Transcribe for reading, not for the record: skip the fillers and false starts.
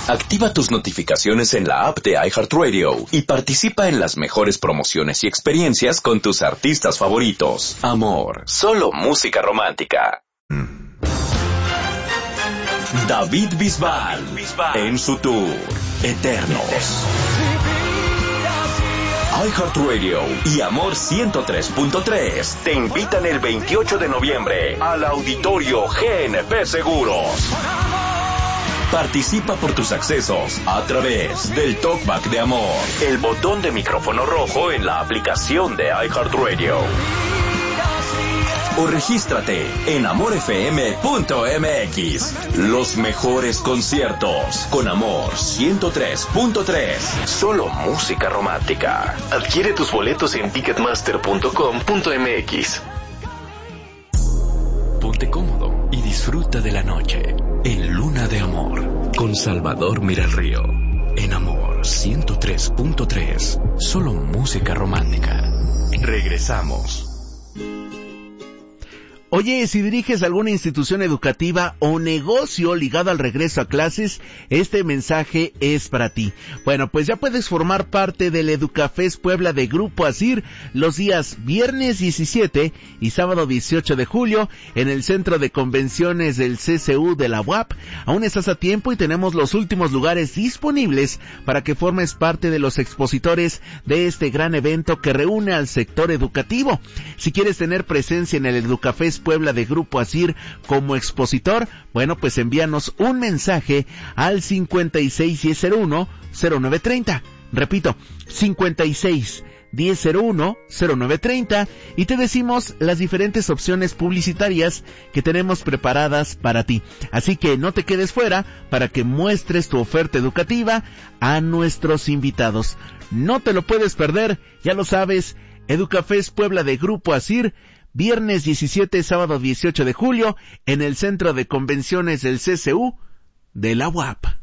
Activa tus notificaciones en la app de iHeartRadio y participa en las mejores promociones y experiencias con tus artistas favoritos. Amor, solo música romántica. David Bisbal en su tour Eternos. iHeartRadio y Amor 103.3 te invitan el 28 de noviembre al Auditorio GNP Seguros. Participa por tus accesos a través del Talkback de Amor, el botón de micrófono rojo en la aplicación de iHeartRadio. O regístrate en amorfm.mx. Los mejores conciertos con Amor 103.3. Solo música romántica. Adquiere tus boletos en ticketmaster.com.mx. Ponte cómodo y disfruta de la noche en Luna de Amor con Salvador Miralrío. En Amor 103.3. Solo música romántica. Regresamos. Oye, si diriges alguna institución educativa o negocio ligado al regreso a clases, este mensaje es para ti. Bueno, pues ya puedes formar parte del Educafest Puebla de Grupo ASIR los días viernes 17 y sábado 18 de julio en el Centro de Convenciones del CCU de la UAP. Aún estás a tiempo y tenemos los últimos lugares disponibles para que formes parte de los expositores de este gran evento que reúne al sector educativo. Si quieres tener presencia en el Educafest Puebla de Grupo ASIR como expositor, bueno, pues envíanos un mensaje al 561001-0930. Repito, 561001-0930 y te decimos las diferentes opciones publicitarias que tenemos preparadas para ti. Así que no te quedes fuera para que muestres tu oferta educativa a nuestros invitados. No te lo puedes perder, ya lo sabes, Educafest Puebla de Grupo ASIR, viernes 17, sábado 18 de julio, en el Centro de Convenciones del CCU de la UAP.